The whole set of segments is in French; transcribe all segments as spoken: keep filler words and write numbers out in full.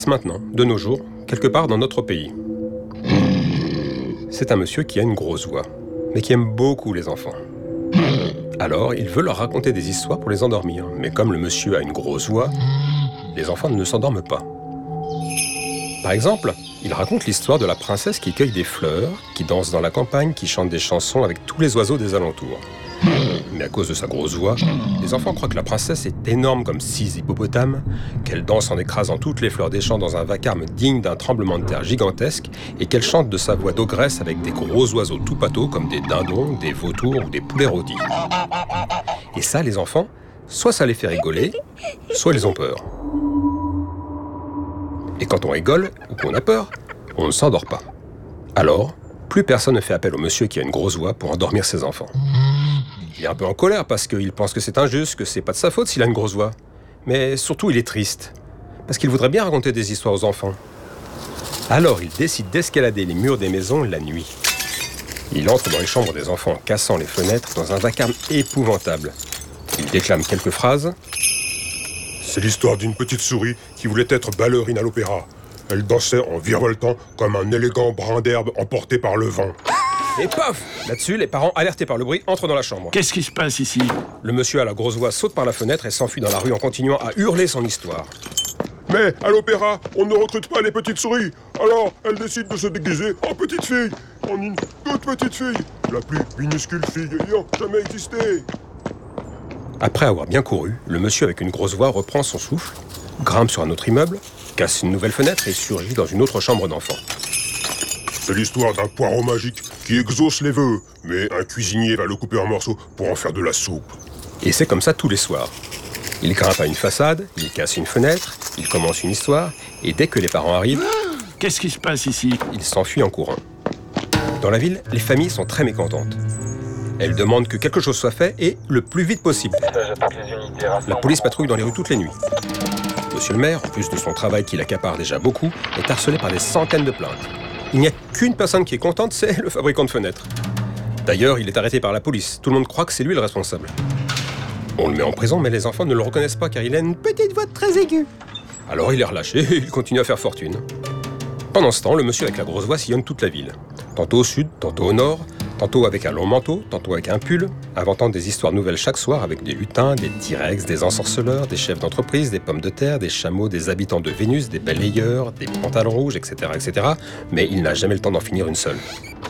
Maintenant, de nos jours, quelque part dans notre pays. C'est un monsieur qui a une grosse voix, mais qui aime beaucoup les enfants. Alors, il veut leur raconter des histoires pour les endormir, mais comme le monsieur a une grosse voix, les enfants ne s'endorment pas. Par exemple, il raconte l'histoire de la princesse qui cueille des fleurs, qui danse dans la campagne, qui chante des chansons avec tous les oiseaux des alentours. Mais à cause de sa grosse voix, les enfants croient que la princesse est énorme comme six hippopotames, qu'elle danse en écrasant toutes les fleurs des champs dans un vacarme digne d'un tremblement de terre gigantesque, et qu'elle chante de sa voix d'ogresse avec des gros oiseaux tout pâteaux comme des dindons, des vautours ou des poulets rôtis. Et ça, les enfants, soit ça les fait rigoler, soit ils ont peur. Et quand on rigole ou qu'on a peur, on ne s'endort pas. Alors, plus personne ne fait appel au monsieur qui a une grosse voix pour endormir ses enfants. Il est un peu en colère parce qu'il pense que c'est injuste, que c'est pas de sa faute s'il a une grosse voix. Mais surtout, il est triste, parce qu'il voudrait bien raconter des histoires aux enfants. Alors, il décide d'escalader les murs des maisons la nuit. Il entre dans les chambres des enfants en cassant les fenêtres dans un vacarme épouvantable. Il déclame quelques phrases. C'est l'histoire d'une petite souris qui voulait être ballerine à l'opéra. Elle dansait en virevoltant comme un élégant brin d'herbe emporté par le vent. Et paf! Là-dessus, les parents, alertés par le bruit, entrent dans la chambre. Qu'est-ce qui se passe ici? Le monsieur à la grosse voix saute par la fenêtre et s'enfuit dans la rue en continuant à hurler son histoire. Mais à l'opéra, on ne recrute pas les petites souris. Alors, elle décide de se déguiser en petite fille. En une toute petite fille. La plus minuscule fille ayant jamais existé. Après avoir bien couru, le monsieur avec une grosse voix reprend son souffle, grimpe sur un autre immeuble, casse une nouvelle fenêtre et surgit dans une autre chambre d'enfant. C'est l'histoire d'un poireau magique qui exauce les vœux, mais un cuisinier va le couper en morceaux pour en faire de la soupe. Et c'est comme ça tous les soirs. Il grimpe à une façade, il casse une fenêtre, il commence une histoire, et dès que les parents arrivent, Qu'est-ce qui se passe ici? il s'enfuit en courant. Dans la ville, les familles sont très mécontentes. Elles demandent que quelque chose soit fait, et le plus vite possible. La police patrouille dans les rues toutes les nuits. Monsieur le maire, en plus de son travail qui l'accapare déjà beaucoup, est harcelé par des centaines de plaintes. Il n'y a qu'une personne qui est contente, c'est le fabricant de fenêtres. D'ailleurs, il est arrêté par la police. Tout le monde croit que c'est lui le responsable. On le met en prison, mais les enfants ne le reconnaissent pas car il a une petite voix très aiguë. Alors il est relâché et il continue à faire fortune. Pendant ce temps, le monsieur avec la grosse voix sillonne toute la ville. Tantôt au sud, tantôt au nord, tantôt avec un long manteau, tantôt avec un pull, inventant des histoires nouvelles chaque soir avec des lutins, des T-Rex, des ensorceleurs, des chefs d'entreprise, des pommes de terre, des chameaux, des habitants de Vénus, des balayeurs, des pantalons rouges, et cetera, et cetera. Mais il n'a jamais le temps d'en finir une seule.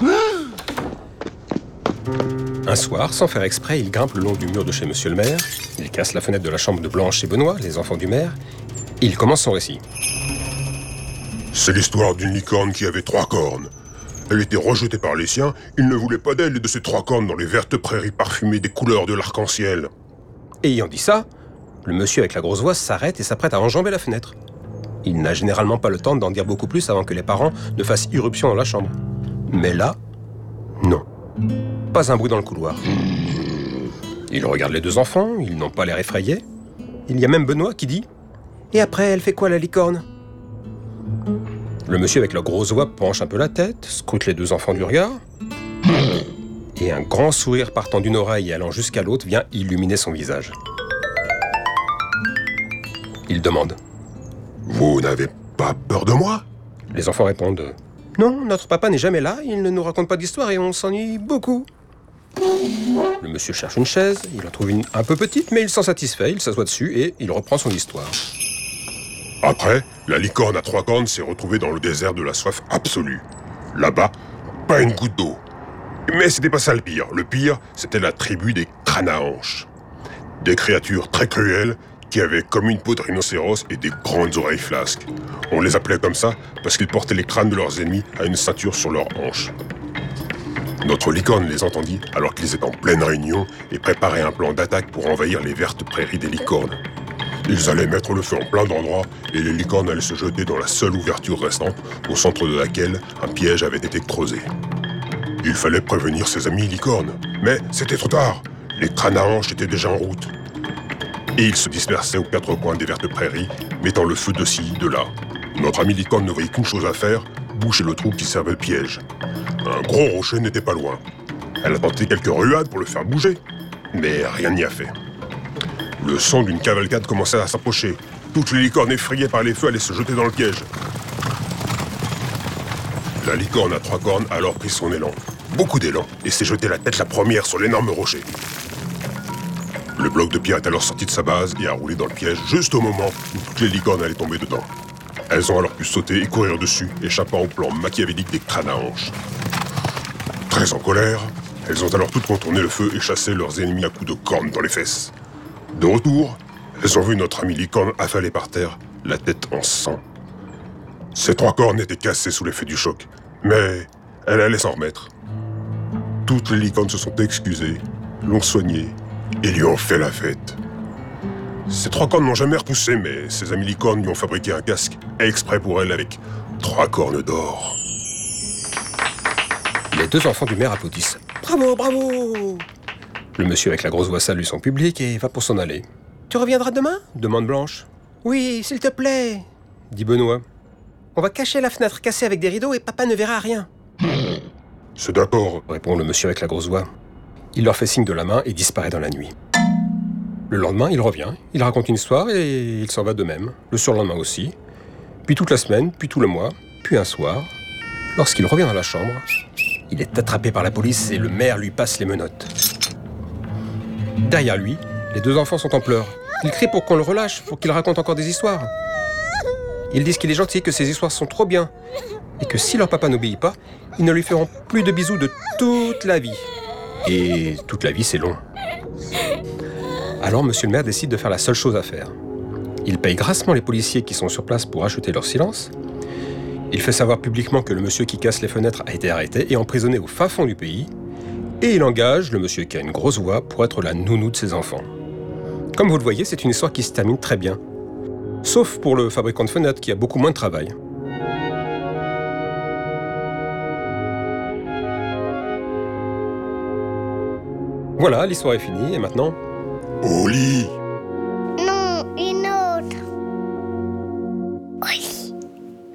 Un soir, sans faire exprès, il grimpe le long du mur de chez Monsieur le maire, il casse la fenêtre de la chambre de Blanche et Benoît, les enfants du maire, et il commence son récit. C'est l'histoire d'une licorne qui avait trois cornes. Elle était rejetée par les siens, ils ne voulaient pas d'elle et de ses trois cornes dans les vertes prairies parfumées des couleurs de l'arc-en-ciel. Et ayant dit ça, le monsieur avec la grosse voix s'arrête et s'apprête à enjamber la fenêtre. Il n'a généralement pas le temps d'en dire beaucoup plus avant que les parents ne fassent irruption dans la chambre. Mais là, non. Pas un bruit dans le couloir. Il regarde les deux enfants, ils n'ont pas l'air effrayés. Il y a même Benoît qui dit « Et après, elle fait quoi la licorne ?» Le monsieur avec la grosse voix penche un peu la tête, scrute les deux enfants du regard, et un grand sourire partant d'une oreille et allant jusqu'à l'autre vient illuminer son visage. Il demande « Vous n'avez pas peur de moi ?» Les enfants répondent « Non, notre papa n'est jamais là, il ne nous raconte pas d'histoire et on s'ennuie beaucoup. » Le monsieur cherche une chaise, il en trouve une un peu petite, mais il s'en satisfait, il s'assoit dessus et il reprend son histoire. Après, la licorne à trois cornes s'est retrouvée dans le désert de la soif absolue. Là-bas, pas une goutte d'eau. Mais c'était pas ça le pire. Le pire, c'était la tribu des crânes à hanches. Des créatures très cruelles qui avaient comme une peau de rhinocéros et des grandes oreilles flasques. On les appelait comme ça parce qu'ils portaient les crânes de leurs ennemis à une ceinture sur leurs hanches. Notre licorne les entendit alors qu'ils étaient en pleine réunion et préparaient un plan d'attaque pour envahir les vertes prairies des licornes. Ils allaient mettre le feu en plein d'endroits et les licornes allaient se jeter dans la seule ouverture restante, au centre de laquelle un piège avait été creusé. Il fallait prévenir ses amis licornes, mais c'était trop tard. Les crânes à hanches étaient déjà en route. Et ils se dispersaient aux quatre coins des vertes prairies, mettant le feu de ci, de là. Notre ami licorne ne voyait qu'une chose à faire, boucher le trou qui servait de piège. Un gros rocher n'était pas loin. Elle a tenté quelques ruades pour le faire bouger, mais rien n'y a fait. Le son d'une cavalcade commençait à s'approcher. Toutes les licornes effrayées par les feux allaient se jeter dans le piège. La licorne à trois cornes a alors pris son élan, beaucoup d'élan, et s'est jetée la tête la première sur l'énorme rocher. Le bloc de pierre est alors sorti de sa base et a roulé dans le piège juste au moment où toutes les licornes allaient tomber dedans. Elles ont alors pu sauter et courir dessus, échappant au plan machiavélique des crânes à hanches. Très en colère, elles ont alors toutes contourné le feu et chassé leurs ennemis à coups de cornes dans les fesses. De retour, elles ont vu notre amie licorne affalée par terre, la tête en sang. Ses trois cornes étaient cassées sous l'effet du choc, mais elle allait s'en remettre. Toutes les licornes se sont excusées, l'ont soignée et lui ont fait la fête. Ces trois cornes n'ont jamais repoussé, mais ses amis licornes lui ont fabriqué un casque exprès pour elle avec trois cornes d'or. Les deux enfants du maire applaudissent. Bravo, bravo! Le monsieur avec la grosse voix salue son public et va pour s'en aller. Tu reviendras demain? Demande Blanche. Oui, s'il te plaît, dit Benoît. On va cacher la fenêtre cassée avec des rideaux et papa ne verra rien. C'est d'accord, Répond le monsieur avec la grosse voix. Il leur fait signe de la main et disparaît dans la nuit. Le lendemain, il revient, il raconte une histoire et il s'en va de même. Le surlendemain aussi. Puis toute la semaine, puis tout le mois, puis un soir. Lorsqu'il revient dans la chambre, il est attrapé par la police et le maire lui passe les menottes. Derrière lui, les deux enfants sont en pleurs. Ils crient pour qu'on le relâche, pour qu'il raconte encore des histoires. Ils disent qu'il est gentil, que ses histoires sont trop bien, et que si leur papa n'obéit pas, ils ne lui feront plus de bisous de toute la vie. Et toute la vie, c'est long. Alors, monsieur le maire décide de faire la seule chose à faire. Il paye grassement les policiers qui sont sur place pour acheter leur silence. Il fait savoir publiquement que le monsieur qui casse les fenêtres a été arrêté et emprisonné au fin fond du pays. Et il engage le monsieur qui a une grosse voix pour être la nounou de ses enfants. Comme vous le voyez, c'est une histoire qui se termine très bien. Sauf pour le fabricant de fenêtres qui a beaucoup moins de travail. Voilà, l'histoire est finie et maintenant... au lit.